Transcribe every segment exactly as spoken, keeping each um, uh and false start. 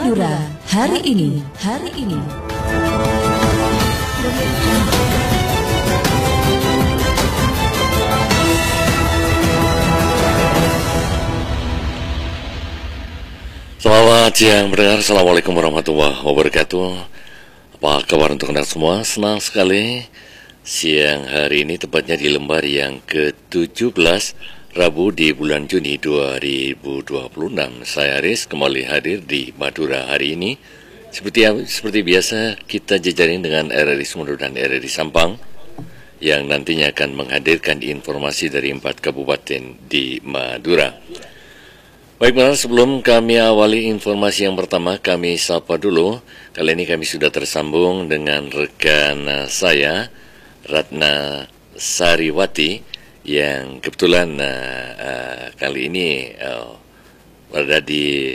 Madura hari ini, hari ini. Selamat siang pendengar, Assalamualaikum warahmatullahi wabarakatuh. Apa kabar untuk anda semua? Senang sekali siang hari ini, tepatnya di lembar yang ke tujuh belas, Rabu di bulan Juni dua ribu dua puluh enam. Saya Aris kembali hadir di Madura hari ini. Seperti seperti biasa kita jejaring dengan R R I Sumeneb dan R R I Sampang yang nantinya akan menghadirkan informasi dari empat kabupaten di Madura. Baik, benar, sebelum kami awali informasi yang pertama, kami sapa dulu. Kali ini kami sudah tersambung dengan rekan saya, Ratna Sariwati, yang kebetulan uh, uh, kali ini uh, berada di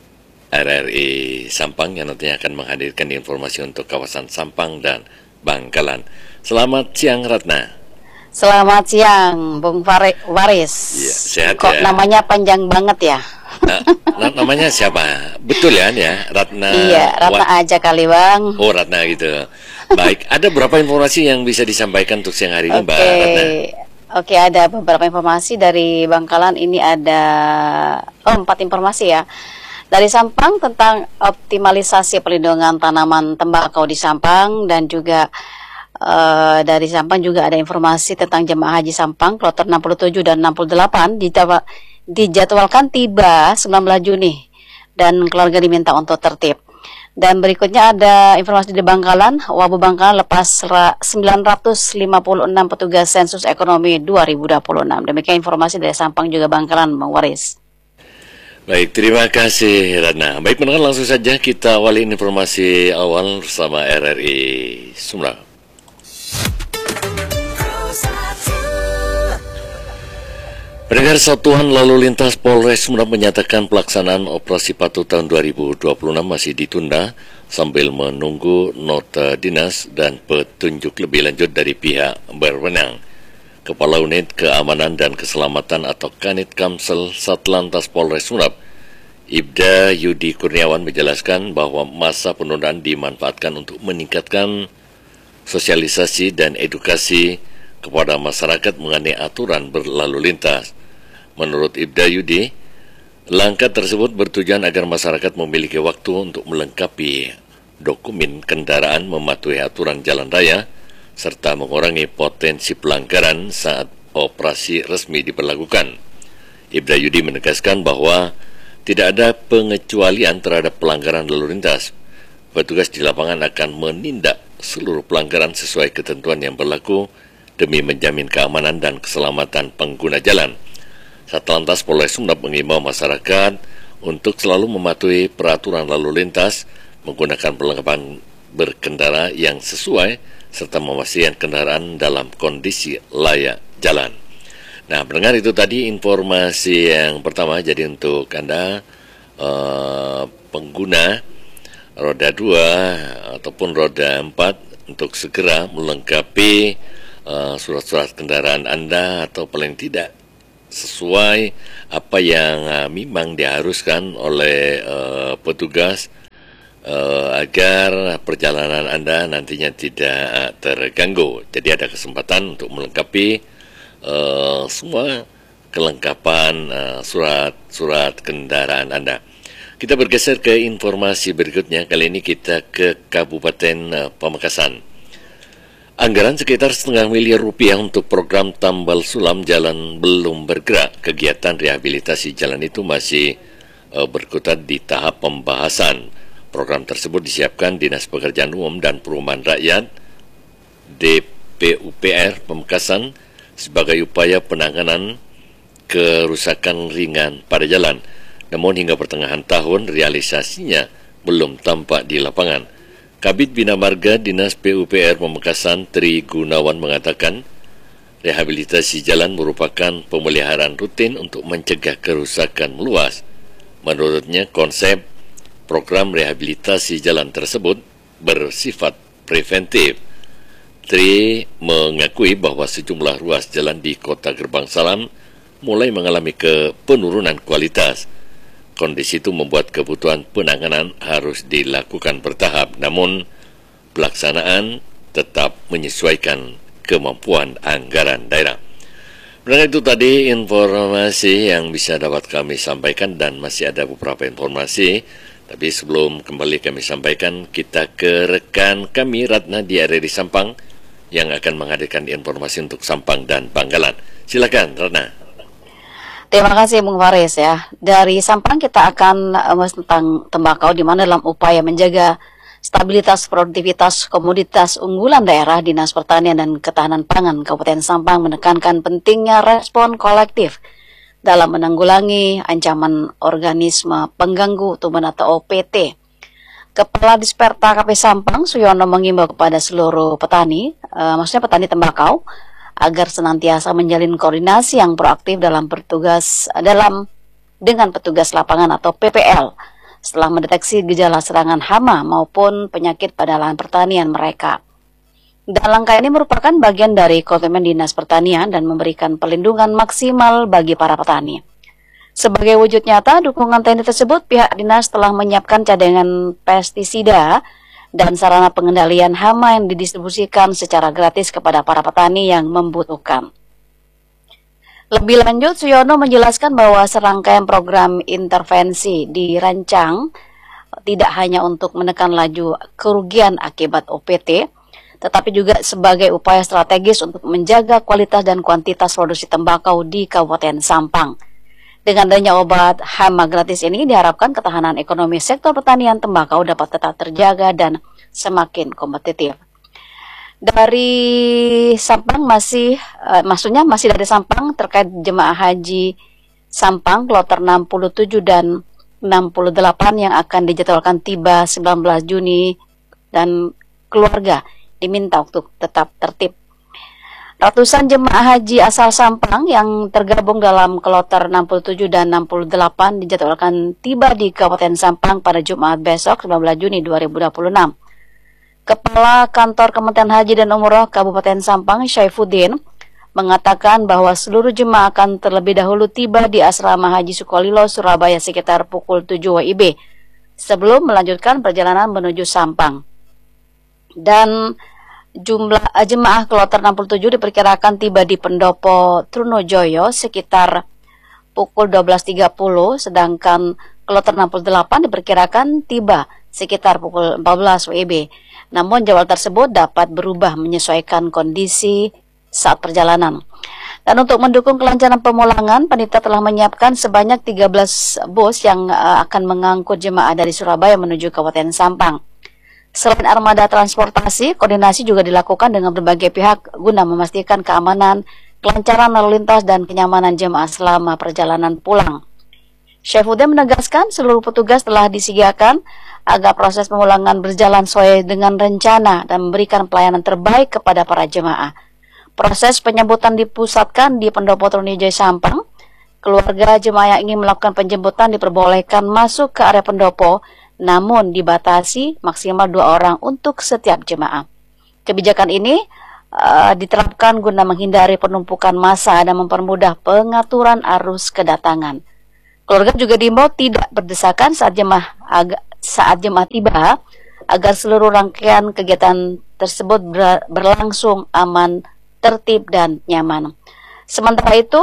R R I Sampang yang nantinya akan menghadirkan informasi untuk kawasan Sampang dan Bangkalan. Selamat siang, Ratna. Selamat siang, Bung Waris. Ya, sehat. Kok ya? Namanya panjang banget ya? Nah, namanya siapa? Betul ya, ya? Ratna. Iya, Ratna Wa aja kali, Bang. Oh, Ratna gitu. Baik, ada berapa informasi yang bisa disampaikan untuk siang hari ini, Oke. Mbak Ratna? Oke, ada beberapa informasi dari Bangkalan. Ini ada oh, empat informasi ya. Dari Sampang tentang optimalisasi pelindungan tanaman tembakau di Sampang, dan juga Uh, dari Sampang juga ada informasi tentang jemaah haji Sampang kloter enam puluh tujuh dan enam puluh delapan dijadwalkan tiba sembilan belas Juni dan keluarga diminta untuk tertib. Dan berikutnya ada informasi di Bangkalan, Wabu Bangkalan lepas sembilan ratus lima puluh enam petugas sensus ekonomi dua ribu dua puluh enam. Demikian informasi dari Sampang juga Bangkalan, Bang Waris. Baik, terima kasih Ratna. Baik, pendengar, langsung saja kita awali informasi awal bersama R R I Sumeneb. Pendengar, Satuan Lalu Lintas Polres Sumeneb menyatakan pelaksanaan operasi patuh tahun dua ribu dua puluh enam masih ditunda sambil menunggu nota dinas dan petunjuk lebih lanjut dari pihak berwenang. Kepala Unit Keamanan dan Keselamatan atau Kanit Kamsel Satlantas Polres Sumeneb, Ibda Yudi Kurniawan, menjelaskan bahwa masa penundaan dimanfaatkan untuk meningkatkan sosialisasi dan edukasi kepada masyarakat mengenai aturan berlalu lintas. Menurut Ibda Yudi, langkah tersebut bertujuan agar masyarakat memiliki waktu untuk melengkapi dokumen kendaraan, mematuhi aturan jalan raya, serta mengurangi potensi pelanggaran saat operasi resmi diberlakukan. Ibda Yudi menegaskan bahwa tidak ada pengecualian terhadap pelanggaran lalu lintas. Petugas di lapangan akan menindak seluruh pelanggaran sesuai ketentuan yang berlaku demi menjamin keamanan dan keselamatan pengguna jalan. Satlantas Polres Sumeneb mengimbau masyarakat untuk selalu mematuhi peraturan lalu lintas, menggunakan perlengkapan berkendara yang sesuai, serta memastikan kendaraan dalam kondisi layak jalan. Nah, pendengar, itu tadi informasi yang pertama. Jadi untuk Anda uh, pengguna roda dua ataupun roda empat, untuk segera melengkapi uh, surat-surat kendaraan Anda, atau paling tidak sesuai apa yang uh, memang diharuskan oleh uh, petugas uh, agar perjalanan Anda nantinya tidak uh, terganggu. Jadi ada kesempatan untuk melengkapi uh, semua kelengkapan uh, surat-surat kendaraan Anda. Kita bergeser ke informasi berikutnya. Kali ini kita ke Kabupaten uh, Pamekasan. Anggaran sekitar setengah miliar rupiah untuk program tambal sulam jalan belum bergerak. Kegiatan rehabilitasi jalan itu masih uh, berkutat di tahap pembahasan. Program tersebut disiapkan Dinas Pekerjaan Umum dan Perumahan Rakyat D P U P R Pamekasan sebagai upaya penanganan kerusakan ringan pada jalan. Namun hingga pertengahan tahun realisasinya belum tampak di lapangan. Kabid Bina Marga Dinas P U P R Pamekasan Tri Gunawan mengatakan rehabilitasi jalan merupakan pemeliharaan rutin untuk mencegah kerusakan meluas. Menurutnya, konsep program rehabilitasi jalan tersebut bersifat preventif. Tri mengakui bahwa sejumlah ruas jalan di Kota Gerbang Salam mulai mengalami ke penurunan kualitas. Kondisi itu membuat kebutuhan penanganan harus dilakukan bertahap, namun pelaksanaan tetap menyesuaikan kemampuan anggaran daerah. Mendengar itu tadi informasi yang bisa dapat kami sampaikan, dan masih ada beberapa informasi. Tapi sebelum kembali kami sampaikan, kita ke rekan kami Ratna di area di Sampang yang akan menghadirkan informasi untuk Sampang dan Bangkalan. Silakan Ratna. Terima kasih Bung Faris ya. Dari Sampang kita akan uh, tentang tembakau, di mana dalam upaya menjaga stabilitas produktivitas komoditas unggulan daerah, Dinas Pertanian dan Ketahanan Pangan Kabupaten Sampang menekankan pentingnya respon kolektif dalam menanggulangi ancaman organisme pengganggu tumbuhan atau O P T. Kepala Disperta K P Sampang, Suyono, mengimbau kepada seluruh petani, uh, maksudnya petani tembakau, agar senantiasa menjalin koordinasi yang proaktif dalam bertugas dalam dengan petugas lapangan atau P P L setelah mendeteksi gejala serangan hama maupun penyakit pada lahan pertanian mereka. Dan langkah ini merupakan bagian dari komitmen Dinas Pertanian dan memberikan perlindungan maksimal bagi para petani. Sebagai wujud nyata dukungan T N I tersebut, pihak dinas telah menyiapkan cadangan pestisida dan sarana pengendalian hama yang didistribusikan secara gratis kepada para petani yang membutuhkan. Lebih lanjut, Suyono menjelaskan bahwa serangkaian program intervensi dirancang tidak hanya untuk menekan laju kerugian akibat O P T, tetapi juga sebagai upaya strategis untuk menjaga kualitas dan kuantitas produksi tembakau di Kabupaten Sampang. Dengan adanya obat hama gratis ini, diharapkan ketahanan ekonomi sektor pertanian tembakau dapat tetap terjaga dan semakin kompetitif. Dari Sampang masih, uh, maksudnya masih dari Sampang terkait jemaah haji Sampang kloter enam puluh tujuh dan enam puluh delapan yang akan dijadwalkan tiba sembilan belas Juni, dan keluarga diminta untuk tetap tertib. Ratusan jemaah haji asal Sampang yang tergabung dalam kloter enam puluh tujuh dan enam puluh delapan dijadwalkan tiba di Kabupaten Sampang pada Jumat besok sembilan belas Juni dua ribu dua puluh enam. Kepala Kantor Kementerian Haji dan Umroh Kabupaten Sampang, Syaifuddin, mengatakan bahwa seluruh jemaah akan terlebih dahulu tiba di Asrama Haji Sukolilo, Surabaya sekitar pukul tujuh W I B sebelum melanjutkan perjalanan menuju Sampang. Dan jumlah jemaah kloter enam puluh tujuh diperkirakan tiba di Pendopo Trunojoyo sekitar pukul dua belas tiga puluh, sedangkan kloter enam puluh delapan diperkirakan tiba sekitar pukul empat belas W I B. Namun jadwal tersebut dapat berubah menyesuaikan kondisi saat perjalanan. Dan untuk mendukung kelancaran pemulangan, panitia telah menyiapkan sebanyak tiga belas bus yang uh, akan mengangkut jemaah dari Surabaya menuju Kabupaten Sampang. Selain armada transportasi, koordinasi juga dilakukan dengan berbagai pihak guna memastikan keamanan, kelancaran lalu lintas, dan kenyamanan jemaah selama perjalanan pulang. Syaifuddin menegaskan seluruh petugas telah disiagakan agar proses pemulangan berjalan sesuai dengan rencana dan memberikan pelayanan terbaik kepada para jemaah. Proses penyambutan dipusatkan di Pendopo Trunojoyo Sampang. Keluarga jemaah yang ingin melakukan penjemputan diperbolehkan masuk ke area pendopo, namun dibatasi maksimal dua orang untuk setiap jemaah. Kebijakan ini uh, diterapkan guna menghindari penumpukan massa dan mempermudah pengaturan arus kedatangan. Keluarga juga diimbau tidak berdesakan saat jemaah saat jemaah tiba, agar seluruh rangkaian kegiatan tersebut ber, berlangsung aman, tertib, dan nyaman. Sementara itu,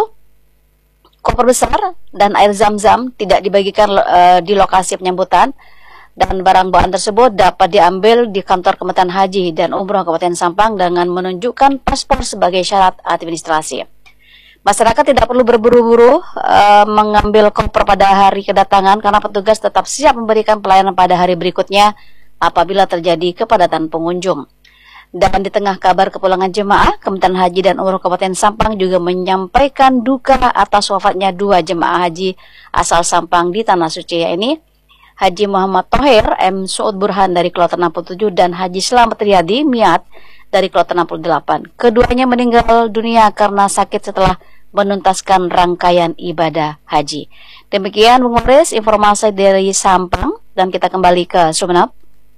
koper besar dan air zam-zam tidak dibagikan uh, di lokasi penyambutan, dan barang bawaan tersebut dapat diambil di kantor Kementerian Haji dan Umroh Kabupaten Sampang dengan menunjukkan paspor sebagai syarat administrasi. Masyarakat tidak perlu berburu-buru uh, mengambil koper pada hari kedatangan, karena petugas tetap siap memberikan pelayanan pada hari berikutnya apabila terjadi kepadatan pengunjung. Dan di tengah kabar kepulangan jemaah, Kementerian Haji dan Umroh Kabupaten Sampang juga menyampaikan duka atas wafatnya dua jemaah haji asal Sampang di Tanah Suci, ini Haji Muhammad Thohir M. Suud Burhan dari kloter enam puluh tujuh dan Haji Slamet Riyadi Miat dari kloter enam puluh delapan. Keduanya meninggal dunia karena sakit setelah menuntaskan rangkaian ibadah haji. Demikian Bung Morris, informasi dari Sampang, dan kita kembali ke Sumeneb.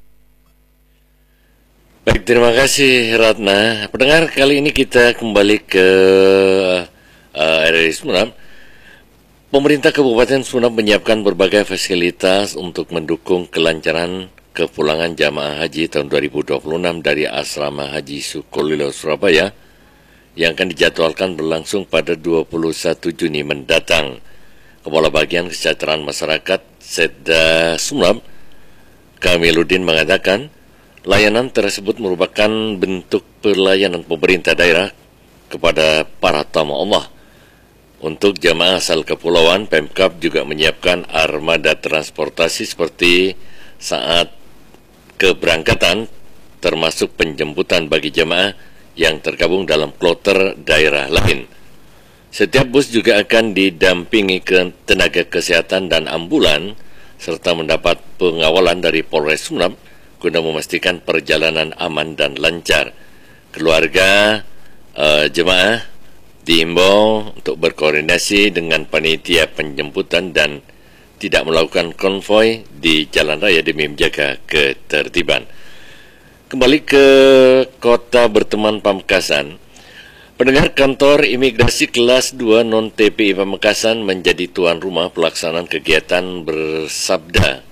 Baik, terima kasih Ratna. Pendengar, kali ini kita kembali ke uh, R R I Sumeneb. Pemerintah Kabupaten Sumedang menyiapkan berbagai fasilitas untuk mendukung kelancaran kepulangan jamaah haji tahun dua ribu dua puluh enam dari Asrama Haji Sukolilo, Surabaya yang akan dijadwalkan berlangsung pada dua puluh satu Juni mendatang. Kepala Bagian Kesejahteraan Masyarakat Setda Sumedang, Kamiluddin, mengatakan layanan tersebut merupakan bentuk pelayanan pemerintah daerah kepada para tamu Allah. Untuk jamaah asal kepulauan, Pemkab juga menyiapkan armada transportasi seperti saat keberangkatan, termasuk penjemputan bagi jamaah yang tergabung dalam kloter daerah lain. Setiap bus juga akan didampingi ke tenaga kesehatan dan ambulan, serta mendapat pengawalan dari Polres Sumedang guna memastikan perjalanan aman dan lancar. Keluarga uh, jemaah diimbau untuk berkoordinasi dengan panitia penjemputan dan tidak melakukan konvoi di jalan raya demi menjaga ketertiban. Kembali ke Kota Berteman Pamekasan, pendengar, kantor imigrasi kelas dua non-T P I Pamekasan menjadi tuan rumah pelaksanaan kegiatan bersabda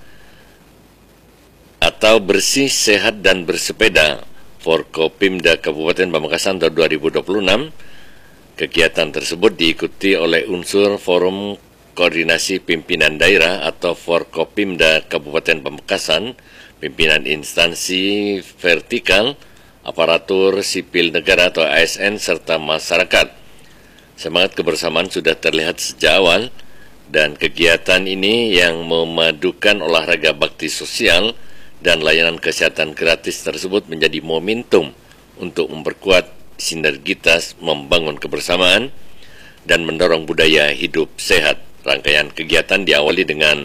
atau bersih, sehat, dan bersepeda Forkopimda Kabupaten Pamekasan tahun dua ribu dua puluh enam. Kegiatan tersebut diikuti oleh unsur Forum Koordinasi Pimpinan Daerah atau Forkopimda Kabupaten Pamekasan, pimpinan instansi vertikal, aparatur sipil negara atau A S N, serta masyarakat. Semangat kebersamaan sudah terlihat sejak awal, dan kegiatan ini yang memadukan olahraga bakti sosial dan layanan kesehatan gratis tersebut menjadi momentum untuk memperkuat sinergitas, membangun kebersamaan, dan mendorong budaya hidup sehat. Rangkaian kegiatan diawali dengan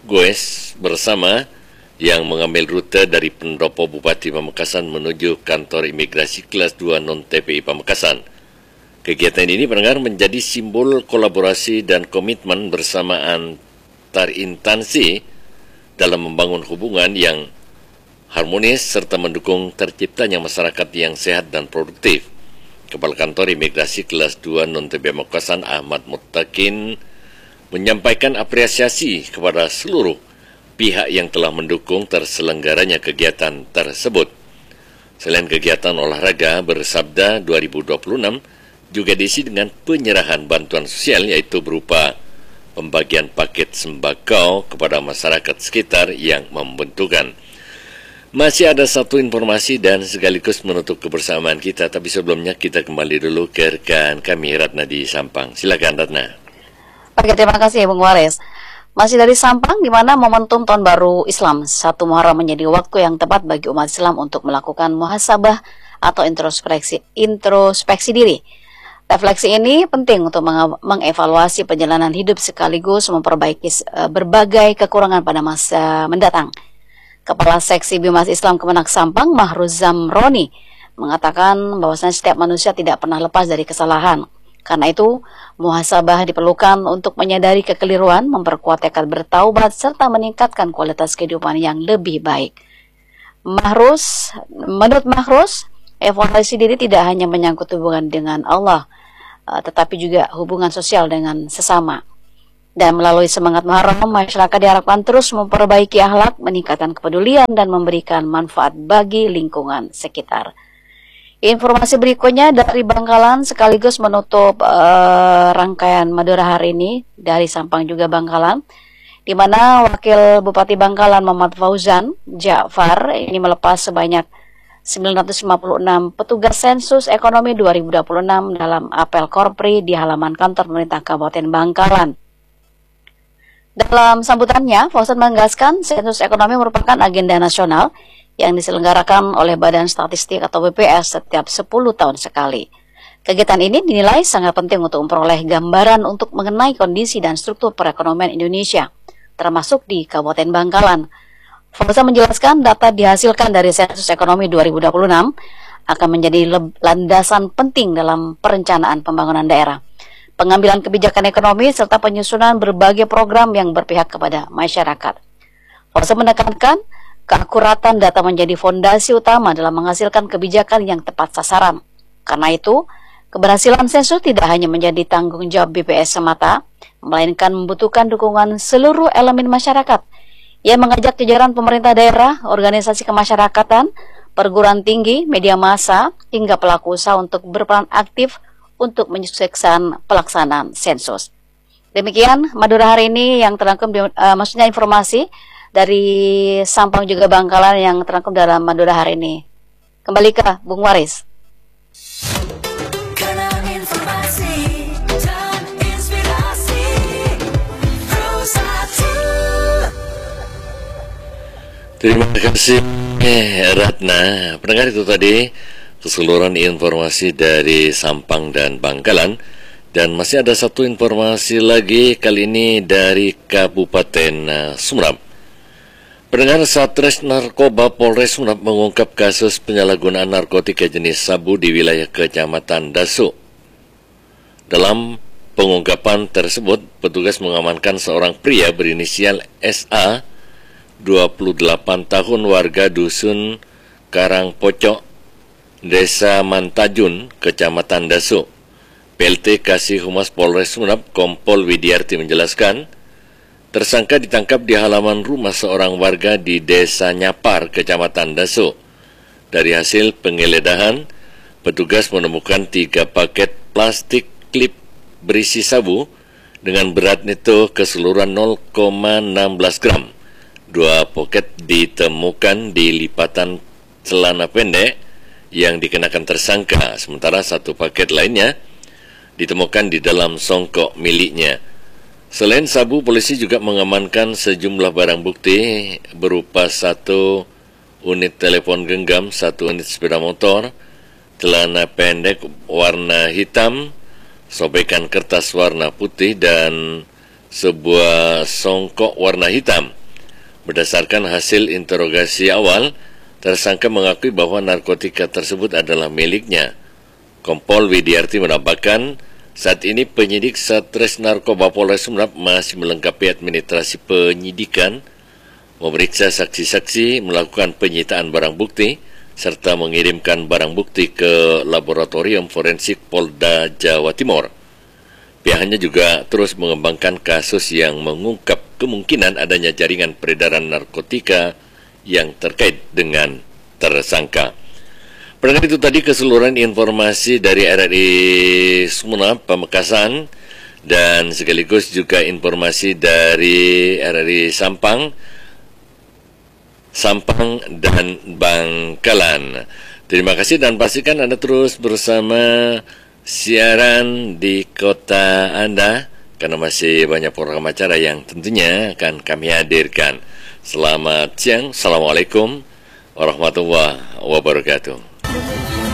goes bersama yang mengambil rute dari Pendopo Bupati Pamekasan menuju kantor imigrasi kelas dua non-T P I Pamekasan. Kegiatan ini pendengar menjadi simbol kolaborasi dan komitmen bersama antar instansi dalam membangun hubungan yang harmonis serta mendukung terciptanya masyarakat yang sehat dan produktif. Kepala Kantor Imigrasi Kelas dua non-T P I Pamekasan Ahmad Muttaqin menyampaikan apresiasi kepada seluruh pihak yang telah mendukung terselenggaranya kegiatan tersebut. Selain kegiatan olahraga bersabda dua ribu dua puluh enam juga diisi dengan penyerahan bantuan sosial, yaitu berupa pembagian paket sembako kepada masyarakat sekitar yang membutuhkan. Masih ada satu informasi dan sekaligus menutup kebersamaan kita, tapi sebelumnya kita kembali dulu ke rekan kami Ratna di Sampang. Silakan Ratna. Oke, terima kasih Bung Waris. Masih dari Sampang, di mana momentum Tahun Baru Islam satu Muharram menjadi waktu yang tepat bagi umat Islam untuk melakukan muhasabah atau introspeksi introspeksi diri. Refleksi ini penting untuk mengevaluasi perjalanan hidup sekaligus memperbaiki berbagai kekurangan pada masa mendatang. Kepala Seksi Bimas Islam Kemenak Sampang, Mahruz Zamroni, mengatakan bahwasanya setiap manusia tidak pernah lepas dari kesalahan. Karena itu, muhasabah diperlukan untuk menyadari kekeliruan, memperkuat tekad bertaubat, serta meningkatkan kualitas kehidupan yang lebih baik. Mahruz, menurut Mahruz, evaluasi diri tidak hanya menyangkut hubungan dengan Allah, tetapi juga hubungan sosial dengan sesama. Dan melalui semangat Muharram, masyarakat diharapkan terus memperbaiki akhlak, meningkatkan kepedulian, dan memberikan manfaat bagi lingkungan sekitar. Informasi berikutnya dari Bangkalan sekaligus menutup uh, rangkaian Madura hari ini dari Sampang juga Bangkalan, di mana Wakil Bupati Bangkalan Muhammad Fauzan Ja'far ini melepas sebanyak sembilan ratus lima puluh enam petugas sensus ekonomi dua ribu dua puluh enam dalam apel Korpri di halaman kantor pemerintah Kabupaten Bangkalan. Dalam sambutannya, Fauzan menegaskan sensus ekonomi merupakan agenda nasional yang diselenggarakan oleh Badan Statistik atau B P S setiap sepuluh tahun sekali. Kegiatan ini dinilai sangat penting untuk memperoleh gambaran untuk mengenai kondisi dan struktur perekonomian Indonesia, termasuk di Kabupaten Bangkalan. Fauzan menjelaskan data dihasilkan dari sensus ekonomi dua ribu dua puluh enam akan menjadi landasan penting dalam perencanaan pembangunan daerah, pengambilan kebijakan ekonomi, serta penyusunan berbagai program yang berpihak kepada masyarakat. Fauzan menekankan keakuratan data menjadi fondasi utama dalam menghasilkan kebijakan yang tepat sasaran. Karena itu, Keberhasilan sensus tidak hanya menjadi tanggung jawab B P S semata, melainkan membutuhkan dukungan seluruh elemen masyarakat. Ia mengajak jajaran pemerintah daerah, organisasi kemasyarakatan, perguruan tinggi, media massa, hingga pelaku usaha untuk berperan aktif untuk menyukseskan pelaksanaan sensus. Demikian Madura hari ini yang terangkum, di, uh, maksudnya informasi dari Sampang juga Bangkalan yang terangkum dalam Madura hari ini. Kembali ke Bung Waris. Terima kasih Ratna. Pendengar, itu tadi keseluruhan informasi dari Sampang dan Bangkalan. Dan masih ada satu informasi lagi, kali ini dari Kabupaten Sumeneb. Pendengar, Satres Narkoba Polres Sumeneb mengungkap kasus penyalahgunaan narkotika jenis sabu di wilayah Kecamatan Dasu. Dalam pengungkapan tersebut, petugas mengamankan seorang pria berinisial S A, dua puluh delapan tahun, warga Dusun Karangpocok, Desa Mantajun, Kecamatan Dasu. P L T Kasih Humas Polres Sumeneb, Kompol Widiarti, menjelaskan, tersangka ditangkap di halaman rumah seorang warga di Desa Nyapar, Kecamatan Dasu. Dari hasil penggeledahan, petugas menemukan tiga paket plastik klip berisi sabu dengan berat neto keseluruhan nol koma satu enam gram. Dua poket ditemukan di lipatan celana pendek yang dikenakan tersangka, sementara satu paket lainnya ditemukan di dalam songkok miliknya. Selain sabu, polisi juga mengamankan sejumlah barang bukti berupa satu unit telepon genggam, satu unit sepeda motor, celana pendek warna hitam, sobekan kertas warna putih, dan sebuah songkok warna hitam. Berdasarkan hasil interogasi awal, tersangka mengakui bahwa narkotika tersebut adalah miliknya. Kompol Widiarti menambahkan, saat ini penyidik Satres Narkoba Polres Sumeneb masih melengkapi administrasi penyidikan, memeriksa saksi-saksi, melakukan penyitaan barang bukti, serta mengirimkan barang bukti ke Laboratorium Forensik Polda Jawa Timur. Pihaknya juga terus mengembangkan kasus yang mengungkap kemungkinan adanya jaringan peredaran narkotika yang terkait dengan tersangka. Pendengar, itu tadi keseluruhan informasi dari R R I Sumeneb Pamekasan, dan sekaligus juga informasi dari R R I Sampang, Sampang dan Bangkalan. Terima kasih, dan pastikan Anda terus bersama siaran di kota Anda, karena masih banyak program acara yang tentunya akan kami hadirkan. Selamat siang, Assalamualaikum warahmatullahi wabarakatuh.